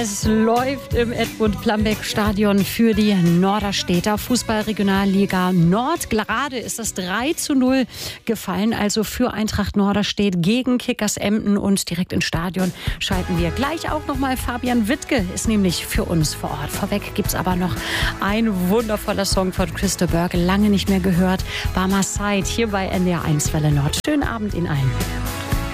Es läuft im Edmund-Plambeck-Stadion für die Norderstedter Fußball-Regionalliga Nord. Gerade ist das 3:0 gefallen, also für Eintracht Norderstedt gegen Kickers Emden. Und direkt ins Stadion schalten wir gleich auch nochmal. Fabian Wittke ist nämlich für uns vor Ort. Vorweg gibt es aber noch ein wundervoller Song von Christa Burke, lange nicht mehr gehört. Barmer Side hier bei NDR 1 Welle Nord. Schönen Abend Ihnen allen.